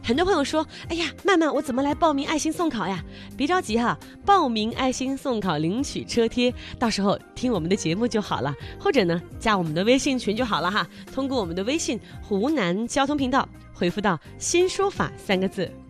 很多朋友说，哎呀，曼曼，我怎么来报名爱心送考呀？别着急哈，报名爱心送考领取车贴，到时候听我们的节目就好了，或者呢加我们的微信群就好了哈。通过我们的微信湖南交通频道回复到新说法3个字